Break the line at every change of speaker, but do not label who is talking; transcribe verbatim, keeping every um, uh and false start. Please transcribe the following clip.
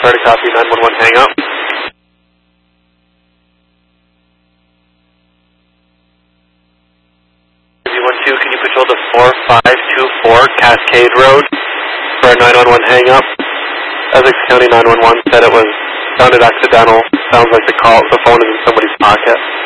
car to copy, nine one one hang up. three one two, can you patrol the four five two four Cascade Road for a nine one one hang up? Essex County nine one one said it was, sounded accidental. Sounds like the call, the phone is in somebody's pocket.